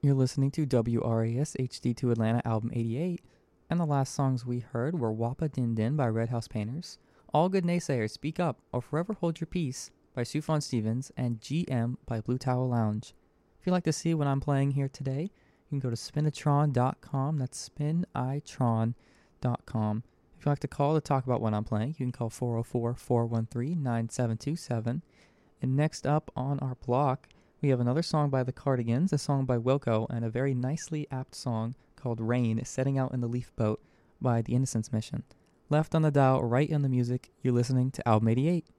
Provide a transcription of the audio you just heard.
You're listening to WRAS HD2 Atlanta Album 88, and the last songs we heard were Wappa Din Din by Red House Painters, All Good Naysayers Speak Up or Forever Hold Your Peace by Sufjan Stevens, and GM by Blue Towel Lounge. If you'd like to see what I'm playing here today, you can go to spinitron.com. That's spinitron.com. If you'd like to call to talk about what I'm playing, you can call 404-413-9727. And next up on our block, we have another song by the Cardigans, a song by Wilco, and a very nicely apt song called Rain, Setting Out in the Leaf Boat by The Innocence Mission. Left on the dial, right in the music, you're listening to Album 88.